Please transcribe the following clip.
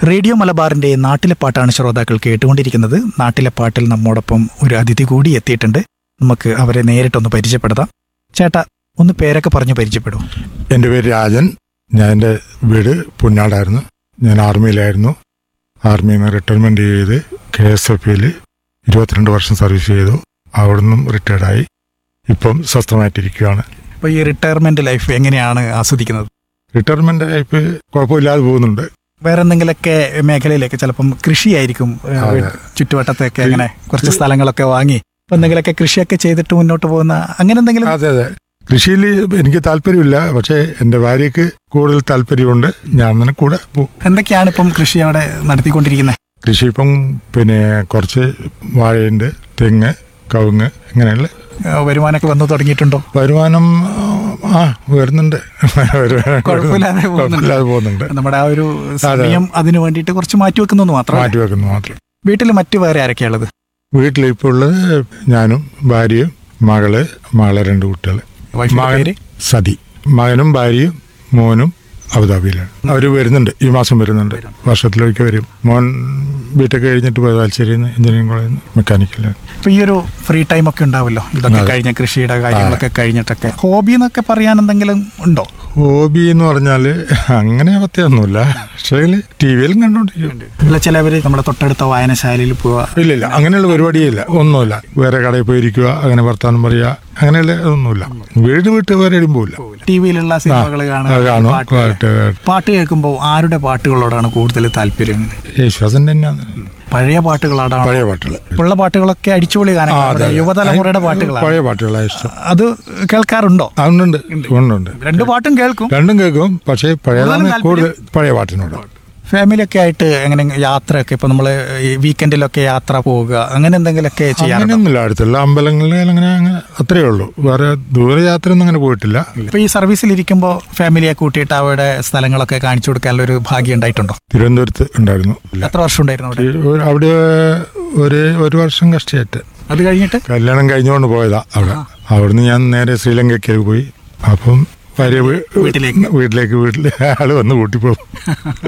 Radio മലബാറിന്റെ നാട്ടിലെ പാട്ടാണ് ശ്രോതാക്കൾ കേട്ടുകൊണ്ടിരിക്കുന്നത്. നാട്ടിലെ പാട്ടിൽ നമ്മോടൊപ്പം ഒരു അതിഥി കൂടി എത്തിയിട്ടുണ്ട്. നമുക്ക് അവരെ നേരിട്ടൊന്ന് പരിചയപ്പെടുത്താം. ചേട്ടാ, ഒന്ന് പേരൊക്കെ പറഞ്ഞു പരിചയപ്പെടൂ. എൻ്റെ പേര് രാജൻ. ഞാൻ എൻ്റെ വീട് പുന്നാടായിരുന്നു. ഞാൻ ആർമിയിലായിരുന്നു. ആർമിയിൽ നിന്ന് റിട്ടയർമെൻറ്റ് ചെയ്ത് KSFയിൽ 22 വർഷം സർവീസ് ചെയ്തു. അവിടെ നിന്നും റിട്ടയർഡായി ഇപ്പം സ്വസ്ഥമായിട്ടിരിക്കുകയാണ്. അപ്പോൾ ഈ റിട്ടയർമെന്റ് ലൈഫ് എങ്ങനെയാണ് ആസ്വദിക്കുന്നത്? റിട്ടയർമെൻറ്റ് ലൈഫ് കുഴപ്പമില്ലാതെ പോകുന്നുണ്ട്. വേറെ എന്തെങ്കിലുമൊക്കെ മേഖലയിലേക്ക് ചിലപ്പം കൃഷിയായിരിക്കും, ചുറ്റുവട്ടത്തൊക്കെ അങ്ങനെ കുറച്ച് സ്ഥലങ്ങളൊക്കെ വാങ്ങി ഇപ്പം എന്തെങ്കിലുമൊക്കെ കൃഷിയൊക്കെ ചെയ്തിട്ട് മുന്നോട്ട് പോകുന്ന അങ്ങനെ എന്തെങ്കിലും? അതെ. കൃഷിയിൽ എനിക്ക് താല്പര്യമില്ല, പക്ഷേ എൻ്റെ ഭാര്യയ്ക്ക് കൂടുതൽ താല്പര്യമുണ്ട്. ഞാൻ തന്നെ കൂടെ പോകും. എന്തൊക്കെയാണ് ഇപ്പം കൃഷി അവിടെ നടത്തിക്കൊണ്ടിരിക്കുന്നത്? കൃഷി ഇപ്പം കുറച്ച് വാഴയുണ്ട്, തെങ്ങ്, കവുങ്ങ്, ഇങ്ങനെയുള്ള വരുമാനമൊക്കെ വന്നു തുടങ്ങിയിട്ടുണ്ടോ? വരുമാനം വരുന്നുണ്ട്. കുഴപ്പമില്ലാതെ പോകുന്നുണ്ട്. നമ്മുടെ ആ ഒരു സമയം അതിനു വേണ്ടിയിട്ട് കുറച്ച് മാറ്റിവെക്കുന്നു മാത്രം. വീട്ടിൽ മറ്റു വേറെ ആരൊക്കെയുള്ളത്? വീട്ടിലിപ്പോൾ ഉള്ളത് ഞാനും ഭാര്യയും മകളെ 2 കുട്ടികൾ. മകൻ സതി, മകനും ഭാര്യയും മോനും അബുദാബിയിലാണ്. അവർ വരുന്നുണ്ട്, ഈ മാസം വരുന്നുണ്ട്. വർഷത്തിലൊരിക്കൽ വരും. മോൻ ബിടെക് കഴിഞ്ഞിട്ട് പോയത് താല്പര്യം എഞ്ചിനീയറിംഗ് കോളേജിൽ നിന്ന് മെക്കാനിക്കലാണ്. ഇപ്പൊ ഈ ഒരു ഫ്രീ ടൈം ഒക്കെ ഉണ്ടാവല്ലോ, ഇതൊക്കെ കഴിഞ്ഞ കൃഷിയുടെ കാര്യങ്ങളൊക്കെ കഴിഞ്ഞിട്ടൊക്കെ ഹോബി എന്നൊക്കെ പറയാൻ എന്തെങ്കിലും ഉണ്ടോ? ഹോബി എന്ന് പറഞ്ഞാൽ അങ്ങനെ പ്രത്യേകമൊന്നുമില്ല, പക്ഷേ TV-യിലും കണ്ടോണ്ടിരിക്കും. ചിലവര് നമ്മുടെ തൊട്ടടുത്ത വായനശാലയിൽ പോവുക. ഇല്ല, അങ്ങനെയുള്ള പരിപാടിയില്ല, ഒന്നുമില്ല. വേറെ കടയിൽ പോയിരിക്കുക, അങ്ങനെ വർത്താനം പറയുക, അങ്ങനെയുള്ള ഒന്നുമില്ല. വീട്ട് വേറെ ഇടും പോവില്ല. TV-യിലുള്ള സിനിമകൾ കാണും. പാട്ട് കേൾക്കുമ്പോൾ ആരുടെ പാട്ടുകളോടാണ് കൂടുതൽ താല്പര്യം? യേശുദാസൻ തന്നെയാണ്. പഴയ പാട്ടുകളാണ്. പഴയ പാട്ടുകൾ, ഉള്ള പാട്ടുകളൊക്കെ അടിച്ചുപൊളി ഗാനങ്ങളാണ്, യുവതലമുറയുടെ പാട്ടുകളാണ്. പഴയ പാട്ടുകളാണ് ഇഷ്ടം. അത് കേൾക്കാറുണ്ടോ? ഉണ്ട്. 2 പാട്ടും കേൾക്കും. രണ്ടും കേൾക്കും, പക്ഷേ കൂടുതൽ പഴയ പാട്ടിനോട്. ഫാമിലിയൊക്കെ ആയിട്ട് എങ്ങനെ യാത്രയൊക്കെ, ഇപ്പൊ നമ്മള് ഈ വീക്കെൻഡിലൊക്കെ യാത്ര പോവുക, അങ്ങനെ എന്തെങ്കിലുമൊക്കെ ചെയ്യാറുണ്ടോ? അങ്ങനെയൊന്നുമില്ല, അടുത്തുള്ള അമ്പലങ്ങളിൽ അങ്ങനെ അത്രയേ ഉള്ളൂ. വേറെ ദൂരയാത്ര ഒന്നും അങ്ങനെ പോയിട്ടില്ല. ഇപ്പൊ ഈ സർവീസിലിരിക്കുമ്പോൾ ഫാമിലിയെ കൂട്ടിയിട്ട് അവിടെ സ്ഥലങ്ങളൊക്കെ കാണിച്ചു കൊടുക്കാനുള്ള ഒരു ഭാഗ്യം ഉണ്ടായിട്ടുണ്ടോ? തിരുവനന്തപുരത്ത് ഉണ്ടായിരുന്നു. എത്ര വർഷം ഉണ്ടായിരുന്നു അവിടെ? അവിടെ ഒരു വർഷം കഷ്ടിയായിട്ട്. അത് കഴിഞ്ഞിട്ട് കല്യാണം കഴിഞ്ഞുകൊണ്ട് പോയതാ അവിടെ. അവിടുന്ന് ഞാൻ നേരെ ശ്രീലങ്കയ്ക്ക് പോയി. അപ്പം ഭാര്യ വീട്ടിലേക്ക് ആള് വന്ന് കൂട്ടിപ്പോകും.